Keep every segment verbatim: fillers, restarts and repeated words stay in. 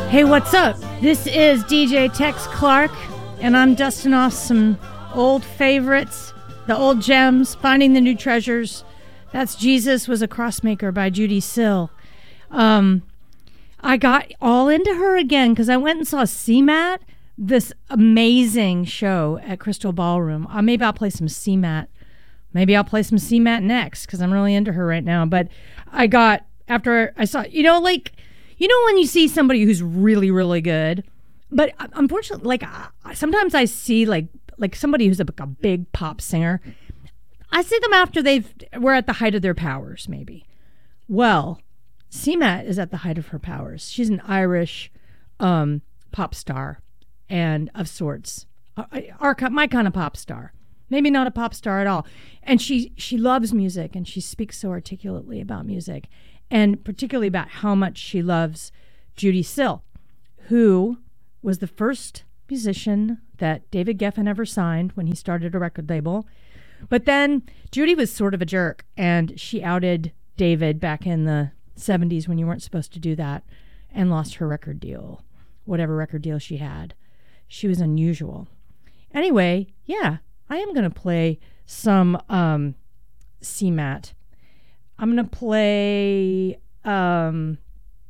Hey, what's up? This is D J Tex Clark, and I'm dusting off some old favorites, the old gems, finding the new treasures. That's Jesus Was a Crossmaker by Judy Sill. Um, I got all into her again because I went and saw C MAT, this amazing show at Crystal Ballroom. Uh, maybe I'll play some C MAT. Maybe I'll play some C MAT next because I'm really into her right now. But I got, after I saw, you know, like, you know when you see somebody who's really, really good, but unfortunately, like uh, sometimes I see like like somebody who's a, a big pop singer, I see them after they've were at the height of their powers, maybe. Well, C MAT is at the height of her powers. She's an Irish um, pop star, and of sorts, our, my kind of pop star. Maybe not a pop star at all. And she she loves music, and she speaks so articulately about music. And particularly about how much she loves Judy Sill, who was the first musician that David Geffen ever signed when he started a record label. But then Judy was sort of a jerk, and she outed David back in the seventies when you weren't supposed to do that, and lost her record deal, whatever record deal she had. She was unusual. Anyway, yeah, I am going to play some um, C MAT. I'm going to play um,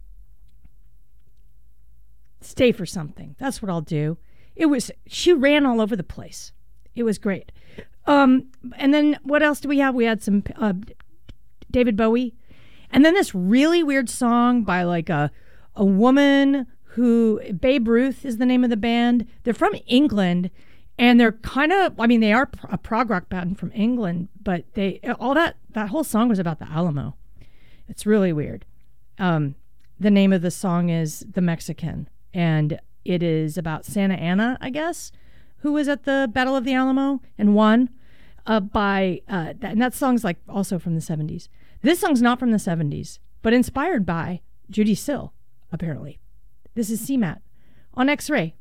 Stay for Something. That's what I'll do. It was, she ran all over the place. It was great. Um, and then what else do we have? We had some uh, David Bowie. And then this really weird song by like a, a woman who, Babe Ruth is the name of the band. They're from England. And they're kind of, I mean, they are a prog rock band from England, but they, all that, that whole song was about the Alamo. It's really weird. Um, the name of the song is The Mexican, and it is about Santa Anna, I guess, who was at the Battle of the Alamo and won uh, by, uh, that, and that song's like also from the seventies. This song's not from the seventies, but inspired by Judy Sill, apparently. This is C MAT on X-Ray.